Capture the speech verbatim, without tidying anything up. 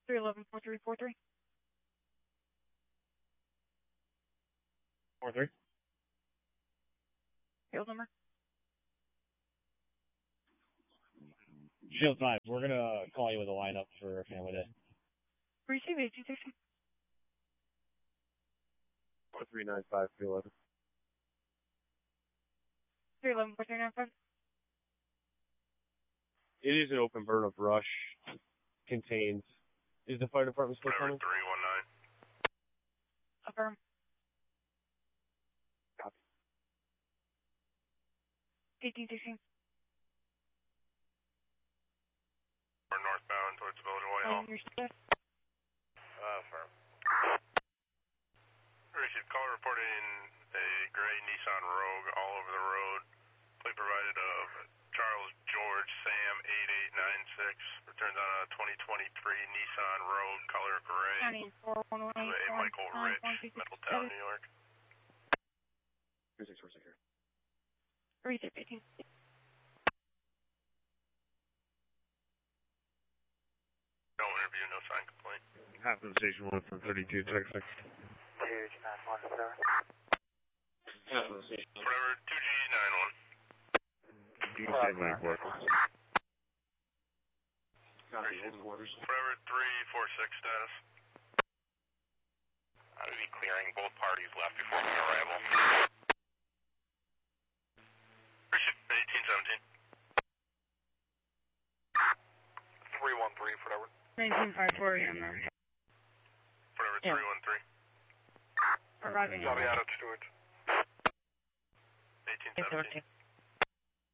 three eleven four three four three. Four three. Field number. Shield five. We're gonna call you with a lineup for Family Day. Receive eighteen sixteen. Four three nine five three eleven. three eleven four three nine five. It is an open burn of brush. Contains. Is the fire department still coming? three one nine. Affirm. Copy. eighteen sixteen. We're northbound towards the Village of Whitehall. Your status. Uh, firm. Received call reporting a gray Nissan Rogue all over the road. Plate provided of Charles George Sam eight eight nine six. Returns on a twenty twenty-three Nissan Rogue, color gray. four one one eight. To a Michael Rich, Middletown, New York. Two six four six here. Receive eighteen. No interview, no sign complaint. Half of station one from thirty-two, check six. Huge nine one seven. Half of station one. Forever two G nine one. Do you say my work? Copy, headquarters. Forever three four six status. I would be clearing both parties left before my arrival. eighteen seventeen. three one three, forever. nineteen five four in there. Forever Yeah. three one three. Arriving. Copy out at Stewart. eighteen seventeen.